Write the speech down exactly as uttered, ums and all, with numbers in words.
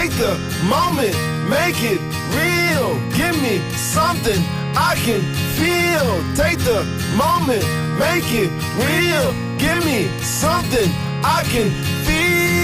Take the moment, make it real. Give me something I can feel. Take the moment, make it real. Give me something I can feel.